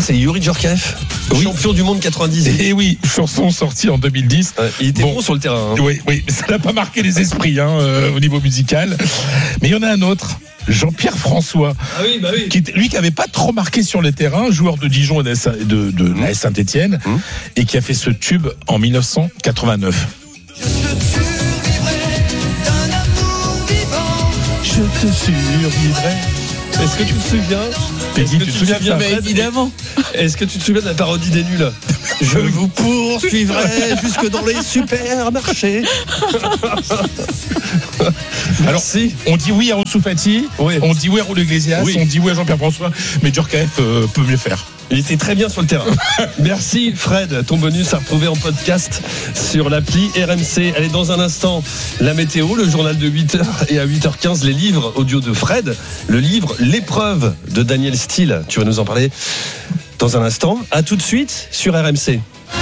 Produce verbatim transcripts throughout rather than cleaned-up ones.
c'est Yuri Djorkaeff, oui. champion du monde quatre-vingt-dix. Et oui, chanson sortie en deux mille dix. Euh, il était bon, bon sur le terrain. Hein. Oui, oui, mais ça n'a pas marqué les esprits hein, euh, au niveau musical. Mais il y en a un autre. Jean-Pierre François, ah oui, bah oui. qui, lui qui n'avait pas trop marqué sur les terrains, joueur de Dijon et de, de, de mmh. l'A S Saint-Etienne, mmh. et qui a fait ce tube en dix-neuf cent quatre-vingt-neuf. Je te survivrai d'un amour vivant. Je te survivrai. Est-ce que tu te souviens Peggy, tu te souviens de ça? Mais évidemment. Est-ce que tu te souviens de la parodie des nuls? Je vous poursuivrai jusque dans les supermarchés. Alors, si. On dit oui à Ansu Fati, oui. on dit oui à Raúl Iglesias, oui. on dit oui à Jean-Pierre François, mais Djorkaeff euh, peut mieux faire. Il était très bien sur le terrain. Merci Fred, ton bonus à retrouver en podcast sur l'appli R M C. Allez, dans un instant, la météo, le journal de huit heures et à huit heures quinze, les livres audio de Fred, le livre L'épreuve de Daniel Steele. Tu vas nous en parler dans un instant. À tout de suite sur R M C.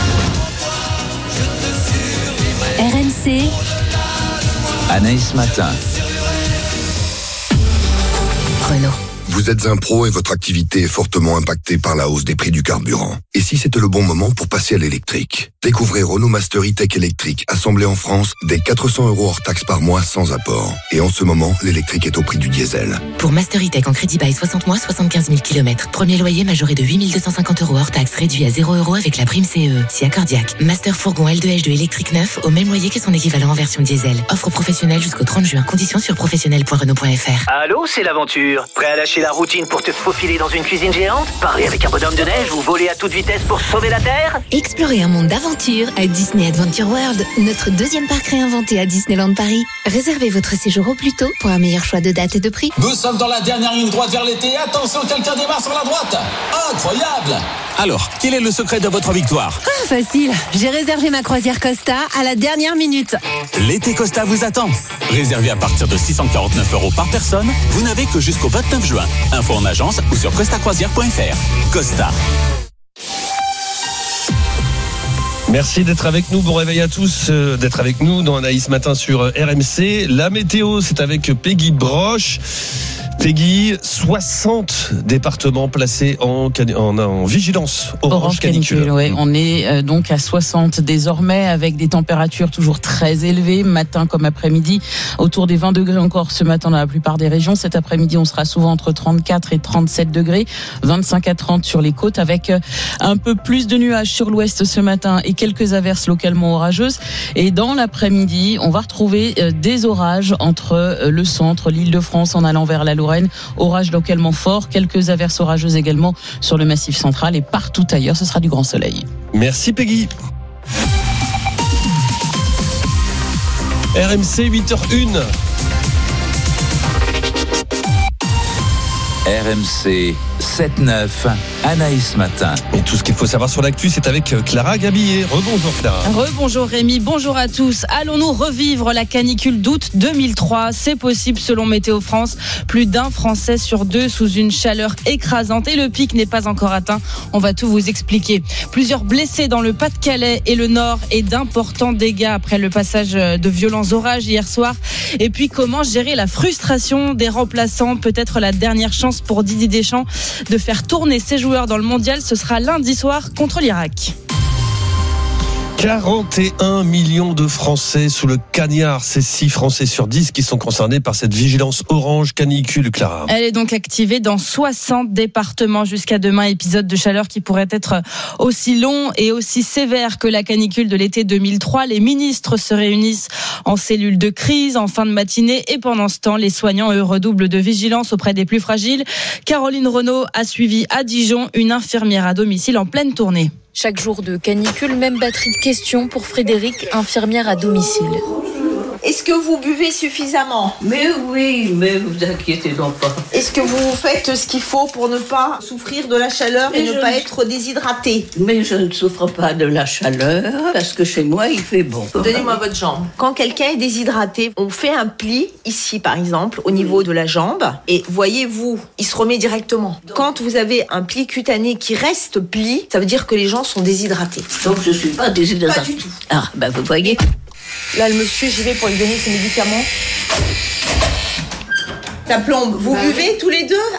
R M C. Anaïs Matin. Renault. Vous êtes un pro et votre activité est fortement impactée par la hausse des prix du carburant. Et si c'était le bon moment pour passer à l'électrique? Découvrez Renault Master E-Tech électrique, assemblé en France, dès quatre cents euros hors taxe par mois sans apport. Et en ce moment, l'électrique est au prix du diesel. Pour Master E-Tech en crédit bail soixante mois, soixante-quinze mille kilomètres. Premier loyer majoré de huit mille deux cent cinquante euros hors taxe, réduit à zéro euros avec la prime C E E. Si accordiaque. Master fourgon L deux H deux électrique neuf, au même loyer que son équivalent en version diesel. Offre professionnelle jusqu'au trente juin. Conditions sur professionnel point renault point f r. Allô, c'est l'aventure. Prêt à lâcher la routine pour te faufiler dans une cuisine géante? Parler avec un bonhomme de neige ou voler à toute vitesse pour sauver la Terre? Explorer un monde d'aventure à Disney Adventure World, notre deuxième parc réinventé à Disneyland Paris. Réservez votre séjour au plus tôt pour un meilleur choix de date et de prix. Nous sommes dans la dernière ligne droite vers l'été. Attention, quelqu'un démarre sur la droite. Incroyable! Alors, quel est le secret de votre victoire? Ah, facile. J'ai réservé ma croisière Costa à la dernière minute. L'été Costa vous attend. Réservé à partir de six cent quarante-neuf euros par personne, vous n'avez que jusqu'au vingt-neuf juin. Info en agence ou sur costa croisière point f r. Costa. Merci d'être avec nous. Bon réveil à tous, euh, d'être avec nous dans Anaïs Matin sur R M C. La météo, c'est avec Peggy Broche. Peggy, soixante départements placés en, en, en vigilance orange, orange canicule. canicule ouais. On est euh, donc à soixante désormais, avec des températures toujours très élevées, matin comme après-midi, autour des vingt degrés encore ce matin dans la plupart des régions. Cet après-midi, on sera souvent entre trente-quatre et trente-sept degrés, vingt-cinq à trente sur les côtes, avec un peu plus de nuages sur l'ouest ce matin et quelques averses localement orageuses. Et dans l'après-midi, on va retrouver des orages entre le centre, l'Île-de-France en allant vers la Lorraine. Orages localement forts, quelques averses orageuses également sur le Massif central et partout ailleurs, ce sera du grand soleil. Merci Peggy. R M C huit heures une. R M C sept neuf, Anaïs Matin. Et tout ce qu'il faut savoir sur l'actu, c'est avec Clara Gabillet. Rebonjour Clara. Rebonjour Rémi, bonjour à tous. Allons-nous revivre la canicule d'août deux mille trois? C'est possible selon Météo France. Plus d'un Français sur deux sous une chaleur écrasante et le pic n'est pas encore atteint. On va tout vous expliquer. Plusieurs blessés dans le Pas-de-Calais et le Nord et d'importants dégâts après le passage de violents orages hier soir. Et puis comment gérer la frustration des remplaçants? Peut-être la dernière chance pour Didier Deschamps de faire tourner ses joueurs dans le mondial. Ce sera lundi soir contre l'Irak. quarante et un millions de Français sous le cagnard. C'est six Français sur dix qui sont concernés par cette vigilance orange canicule, Clara. Elle est donc activée dans soixante départements jusqu'à demain. Épisode de chaleur qui pourrait être aussi long et aussi sévère que la canicule de l'été deux mille trois. Les ministres se réunissent en cellule de crise en fin de matinée et pendant ce temps, les soignants, eux, redoublent de vigilance auprès des plus fragiles. Caroline Renaud a suivi à Dijon une infirmière à domicile en pleine tournée. Chaque jour de canicule, même batterie de questions pour Frédéric, infirmière à domicile. Est-ce que vous buvez suffisamment? Mais oui, mais vous inquiétez donc pas. Est-ce que vous faites ce qu'il faut pour ne pas souffrir de la chaleur mais et ne pas être déshydraté? Mais je ne souffre pas de la chaleur parce que chez moi il fait bon. Donnez-moi votre jambe. Quand quelqu'un est déshydraté, on fait un pli ici par exemple au niveau de la jambe et voyez-vous, il se remet directement. Quand vous avez un pli cutané qui reste pli, ça veut dire que les gens sont déshydratés. Donc je suis pas déshydraté. Pas du tout. Ah bah vous voyez. Là, le monsieur, j'y vais pour lui donner ses médicaments. Ça plombe. Vous bah buvez oui. tous les deux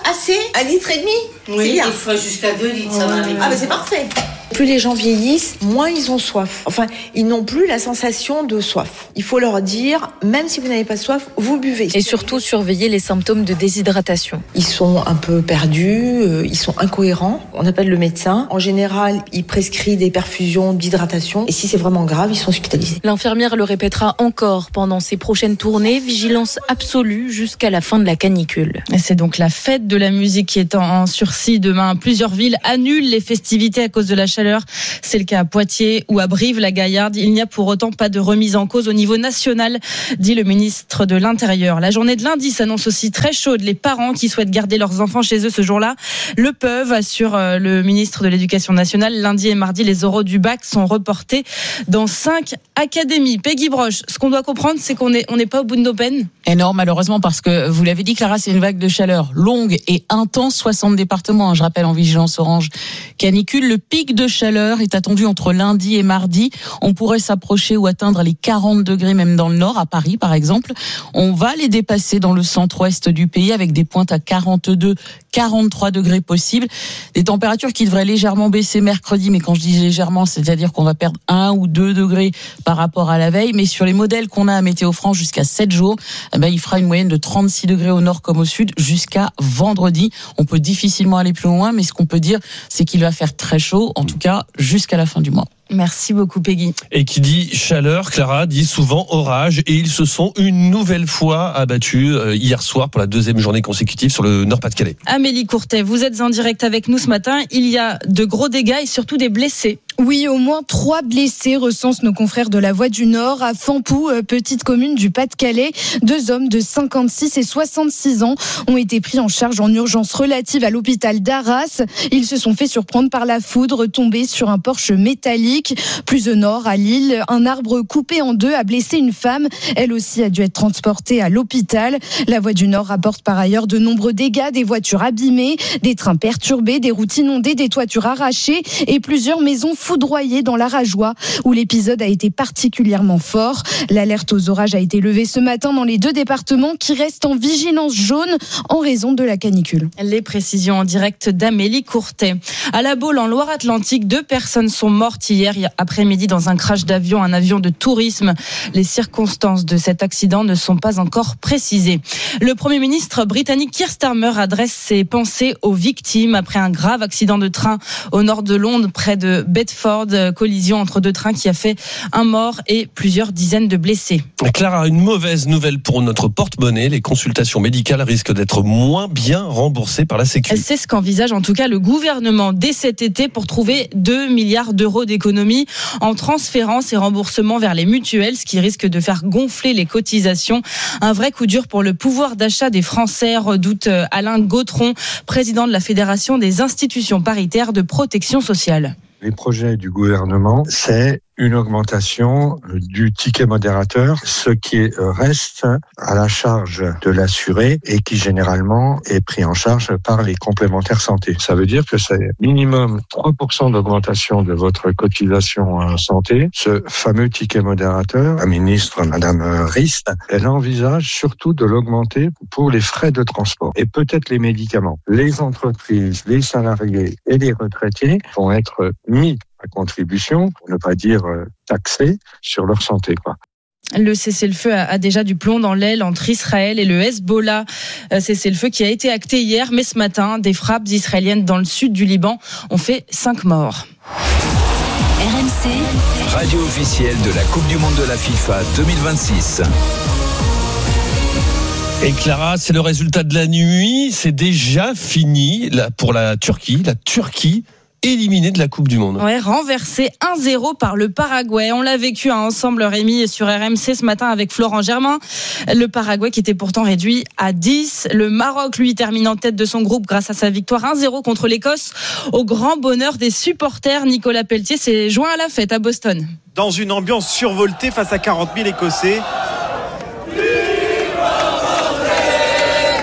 assez, un litre et demi. Oui, des fois jusqu'à deux litres, ça m'arrive. Ah, mais c'est parfait. Plus les gens vieillissent, moins ils ont soif. Enfin, ils n'ont plus la sensation de soif. Il faut leur dire, même si vous n'avez pas soif, vous buvez. Et surtout surveiller les symptômes de déshydratation. Ils sont un peu perdus, euh, ils sont incohérents. On appelle le médecin. En général, il prescrit des perfusions d'hydratation. Et si c'est vraiment grave, ils sont hospitalisés. L'infirmière le répétera encore pendant ses prochaines tournées. Vigilance absolue jusqu'à la fin de la canicule. Et c'est donc la fête de la musique qui est en sursis demain. Plusieurs villes annulent les festivités à cause de la chaleur. C'est le cas à Poitiers ou à Brive-la-Gaillarde. Il n'y a pour autant pas de remise en cause au niveau national, dit le ministre de l'Intérieur. La journée de lundi s'annonce aussi très chaude. Les parents qui souhaitent garder leurs enfants chez eux ce jour-là le peuvent, assure le ministre de l'Éducation nationale. Lundi et mardi, les oraux du bac sont reportés dans cinq académies. Peggy Broche, ce qu'on doit comprendre, c'est qu'on n'est on n'est pas au bout de nos peines. Et non, malheureusement, parce que vous l'avez dit, Clara, c'est une vague de chaleur longue et intense. soixante départements, je rappelle, en vigilance orange canicule. Le pic de chaleur est attendu entre lundi et mardi. On pourrait s'approcher ou atteindre les quarante degrés même dans le nord, à Paris par exemple. On va les dépasser dans le centre-ouest du pays avec des pointes à quarante-deux, quarante-trois degrés possibles. Des températures qui devraient légèrement baisser mercredi, mais quand je dis légèrement, c'est-à-dire qu'on va perdre un ou deux degrés par rapport à la veille. Mais sur les modèles qu'on a à Météo France jusqu'à sept jours, eh ben, il fera une moyenne de trente-six degrés au nord comme au sud jusqu'à vendredi. On peut difficilement aller plus loin, mais ce qu'on peut dire, c'est qu'il va faire très chaud, en tout cas jusqu'à la fin du mois. Merci beaucoup Peggy. Et qui dit chaleur, Clara, dit souvent orage. Et ils se sont une nouvelle fois abattus hier soir pour la deuxième journée consécutive sur le Nord-Pas-de-Calais. Amélie Courtet, vous êtes en direct avec nous ce matin. Il y a de gros dégâts et surtout des blessés. Oui, au moins trois blessés recensent nos confrères de la Voix du Nord à Fampou, petite commune du Pas-de-Calais. Deux hommes de cinquante-six et soixante-six ans ont été pris en charge en urgence relative à l'hôpital d'Arras. Ils se sont fait surprendre par la foudre tombée sur un porche métallique. Plus au nord, à Lille, un arbre coupé en deux a blessé une femme. Elle aussi a dû être transportée à l'hôpital. La Voix du Nord rapporte par ailleurs de nombreux dégâts, des voitures abîmées, des trains perturbés, des routes inondées, des toitures arrachées et plusieurs maisons foudroyées dans la Rajoie, où l'épisode a été particulièrement fort. L'alerte aux orages a été levée ce matin dans les deux départements qui restent en vigilance jaune en raison de la canicule. Les précisions en direct d'Amélie Courtet. À La Baule, en Loire-Atlantique, deux personnes sont mortes hier après-midi dans un crash d'avion, un avion de tourisme. Les circonstances de cet accident ne sont pas encore précisées. Le Premier ministre britannique Keir Starmer adresse ses pensées aux victimes après un grave accident de train au nord de Londres, près de Bedford, collision entre deux trains qui a fait un mort et plusieurs dizaines de blessés. Clara, une mauvaise nouvelle pour notre porte-monnaie. Les consultations médicales risquent d'être moins bien remboursées par la Sécu. C'est ce qu'envisage en tout cas le gouvernement dès cet été pour trouver deux milliards d'euros d'économies en transférant ces remboursements vers les mutuelles, ce qui risque de faire gonfler les cotisations. Un vrai coup dur pour le pouvoir d'achat des Français, redoute Alain Gautron, président de la Fédération des institutions paritaires de protection sociale. Les projets du gouvernement, c'est une augmentation du ticket modérateur, ce qui reste à la charge de l'assuré et qui généralement est pris en charge par les complémentaires santé. Ça veut dire que c'est minimum trois pour cent d'augmentation de votre cotisation santé. Ce fameux ticket modérateur, la ministre, Madame Rist, elle envisage surtout de l'augmenter pour les frais de transport et peut-être les médicaments. Les entreprises, les salariés et les retraités vont être mis à contribution, pour ne pas dire taxés, sur leur santé, quoi. Le cessez-le-feu a déjà du plomb dans l'aile entre Israël et le Hezbollah. Cessez-le-feu qui a été acté hier, mais ce matin, des frappes israéliennes dans le sud du Liban ont fait cinq morts. R M C, radio officielle de la Coupe du Monde de la FIFA deux mille vingt-six. Et Clara, c'est le résultat de la nuit. C'est déjà fini pour la Turquie. La Turquie éliminé de la Coupe du Monde. Ouais, renversé un zéro par le Paraguay. On l'a vécu hein, ensemble, Rémi, sur R M C ce matin avec Florent Germain. Le Paraguay qui était pourtant réduit à dix. Le Maroc, lui, termine en tête de son groupe grâce à sa victoire un zéro contre l'Écosse. Au grand bonheur des supporters, Nicolas Pelletier s'est joint à la fête à Boston. Dans une ambiance survoltée face à quarante mille Écossais.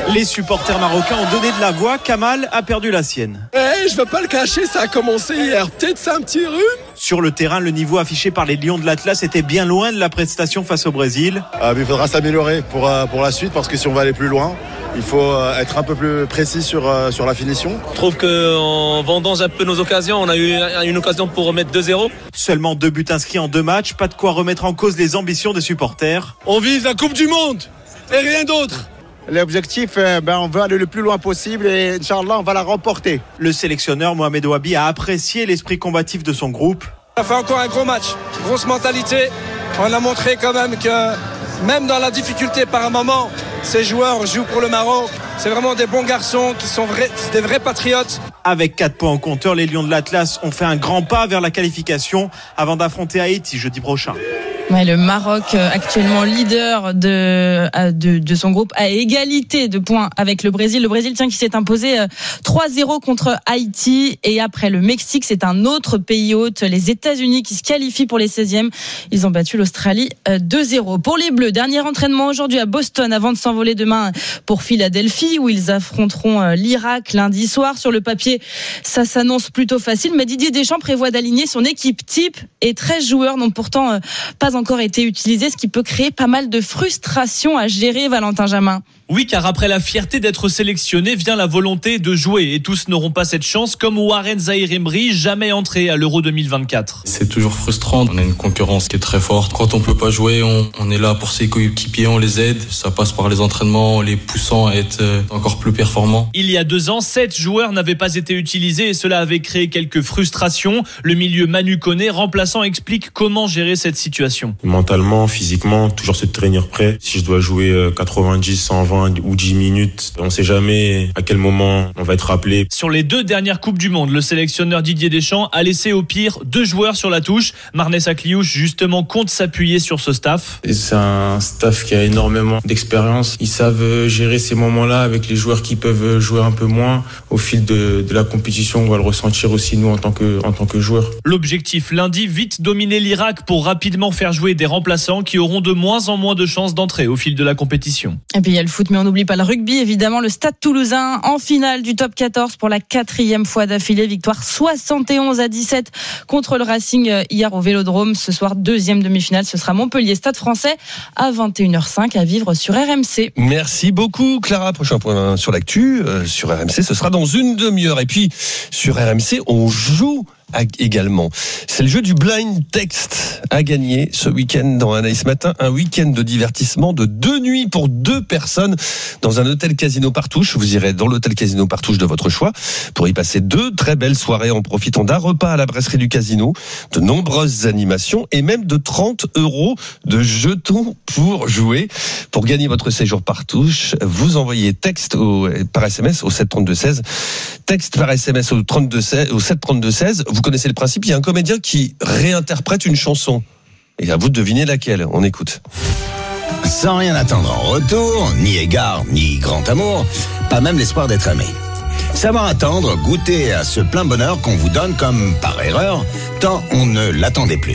Les supporters marocains ont donné de la voix. Kamal a perdu la sienne. Eh, je veux pas le cacher, ça a commencé hier. Peut-être c'est un petit rhume. Sur le terrain, le niveau affiché par les Lions de l'Atlas était bien loin de la prestation face au Brésil. Ah, mais il faudra s'améliorer pour, euh, pour la suite, parce que si on va aller plus loin, il faut euh, être un peu plus précis sur, euh, sur la finition. Je trouve qu'en vendange un peu nos occasions, on a eu une occasion pour remettre deux zéro. Seulement deux buts inscrits en deux matchs, pas de quoi remettre en cause les ambitions des supporters. On vise la Coupe du Monde et rien d'autre. L'objectif, ben, on veut aller le plus loin possible et Inch'Allah, on va la remporter. Le sélectionneur Mohamed Ouabi a apprécié l'esprit combatif de son groupe. On a fait encore un gros match, grosse mentalité. On a montré quand même que même dans la difficulté par un moment, ces joueurs jouent pour le Maroc. C'est vraiment des bons garçons qui sont vrais, des vrais patriotes. Avec quatre points au compteur, les Lions de l'Atlas ont fait un grand pas vers la qualification avant d'affronter Haïti jeudi prochain. Ouais, le Maroc, actuellement leader de, de, de son groupe, à égalité de points avec le Brésil. Le Brésil, tiens, qui s'est imposé trois zéro contre Haïti. Et après le Mexique, c'est un autre pays hôte, les États-Unis, qui se qualifient pour les seizièmes. Ils ont battu l'Australie deux zéro. Pour les Bleus, dernier entraînement aujourd'hui à Boston avant de s'envoler demain pour Philadelphie, où ils affronteront l'Irak lundi soir. Sur le papier, ça s'annonce plutôt facile, mais Didier Deschamps prévoit d'aligner son équipe type et treize joueurs n'ont pourtant pas encore été utilisés, ce qui peut créer pas mal de frustration à gérer, Valentin Jamin. Oui, car après la fierté d'être sélectionné vient la volonté de jouer et tous n'auront pas cette chance, comme Warren Zaïre-Emery, jamais entré à l'Euro deux mille vingt-quatre. C'est toujours frustrant, on a une concurrence qui est très forte. Quand on peut pas jouer, on, on est là pour ses coéquipiers, on les aide, ça passe par les entraînements, en les poussant à être encore plus performants. Il y a deux ans, sept joueurs n'avaient pas été utilisés et cela avait créé quelques frustrations. Le milieu Manu Koné, remplaçant, explique comment gérer cette situation. Mentalement, physiquement, toujours se tenir prêt. Si je dois jouer quatre-vingt-dix, cent vingt ou dix minutes, on ne sait jamais à quel moment on va être rappelé. Sur les deux dernières Coupes du Monde, le sélectionneur Didier Deschamps a laissé au pire deux joueurs sur la touche. Marnès Akliouche, justement, compte s'appuyer sur ce staff. Et c'est un staff qui a énormément d'expérience. Ils savent gérer ces moments-là avec les joueurs qui peuvent jouer un peu moins. Au fil de, de la compétition, on va le ressentir aussi nous en tant que, en tant que joueurs. L'objectif lundi, vite dominer l'Irak pour rapidement faire jouer des remplaçants qui auront de moins en moins de chances d'entrer au fil de la compétition. Et puis il y a le foot, mais on n'oublie pas le rugby, évidemment. Le Stade Toulousain en finale du top quatorze pour la quatrième fois d'affilée. Victoire soixante et onze à dix-sept contre le Racing hier au Vélodrome. Ce soir, deuxième demi-finale, ce sera Montpellier Stade Français à vingt et une heures cinq à vivre sur R M C. Merci beaucoup Clara. Prochain point sur l'actu euh, sur R M C, ce sera dans une demi-heure. Et puis sur R M C, on joue également. C'est le jeu du blind text à gagner ce week-end dans Anaïs Matin. Un week-end de divertissement de deux nuits pour deux personnes dans un hôtel Casino Partouche. Vous irez dans l'hôtel Casino Partouche de votre choix pour y passer deux très belles soirées en profitant d'un repas à la brasserie du Casino, de nombreuses animations et même de trente euros de jetons pour jouer. Pour gagner votre séjour Partouche, vous envoyez texte au, par S M S au sept trente-deux seize. Texte par S M S au, trente-deux seize, au sept trente-deux seize. Vous connaissez le principe, il y a un comédien qui réinterprète une chanson. Et à vous de deviner laquelle. On écoute. Sans rien attendre en retour, ni égard, ni grand amour, pas même l'espoir d'être aimé. Savoir attendre, goûter à ce plein bonheur qu'on vous donne comme par erreur, tant on ne l'attendait plus.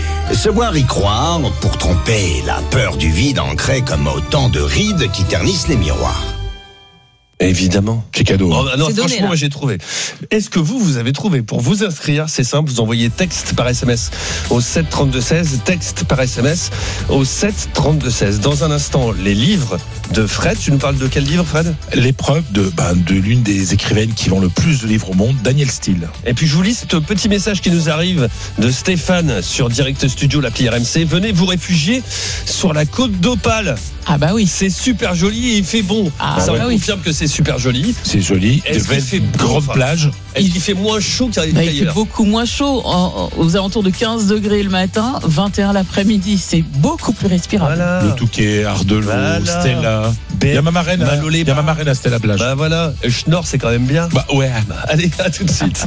Se voir y croire pour tromper la peur du vide ancrée comme autant de rides qui ternissent les miroirs. Évidemment. C'est cadeau. Oh, non, C'est franchement, donné, moi j'ai trouvé. Est-ce que vous, vous avez trouvé? Pour vous inscrire, c'est simple, vous envoyez texte par S M S au sept trente-deux seize, texte par S M S au sept trente-deux seize. Dans un instant, les livres de Fred. Tu nous parles de quel livre, Fred? L'épreuve de, bah, de l'une des écrivaines qui vend le plus de livres au monde, Danielle Steele. Et puis je vous lis ce petit message qui nous arrive de Stéphane sur Direct Studio, l'appli R M C. Venez vous réfugier sur la côte d'Opale. Ah bah oui. C'est super joli et il fait bon. Ah Ça bah on oui. confirme que c'est super joli. C'est joli. Est-ce de qu'il fait bon, grande enfin, plage. Est-ce qu'il fait moins chaud qu'ailleurs? Bah, il fait beaucoup moins chaud, en- aux alentours de quinze degrés le matin, vingt et un l'après-midi. C'est beaucoup plus respirable. Voilà. Le Touquet, Ardelot, Voilà. Stella. Il y a ma marraine, à- il y a ma marraine à Stella Plage. Bah voilà, Et Schnorr c'est quand même bien. Bah ouais. Bah, allez, à tout de suite.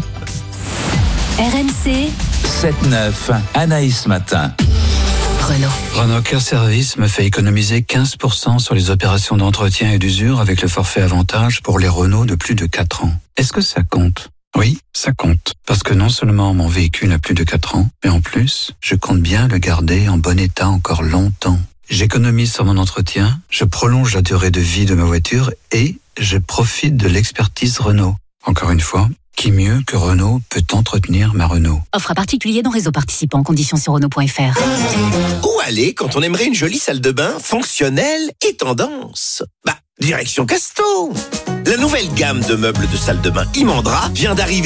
R M C sept neuf, Anaïs Matin. Renault. Renault Car Service me fait économiser quinze pour cent sur les opérations d'entretien et d'usure avec le forfait avantage pour les Renault de plus de quatre ans. Est-ce que ça compte? Oui, ça compte. Parce que non seulement mon véhicule a plus de quatre ans, mais en plus, je compte bien le garder en bon état encore longtemps. J'économise sur mon entretien, je prolonge la durée de vie de ma voiture et je profite de l'expertise Renault. Encore une fois, qui mieux que Renault peut entretenir ma Renault? Offre à particulier dans réseau participant. Conditions sur Renault point F R. Où aller quand on aimerait une jolie salle de bain fonctionnelle et tendance? Bah, direction Casto. La nouvelle gamme de meubles de salle de bain Imandra vient d'arriver.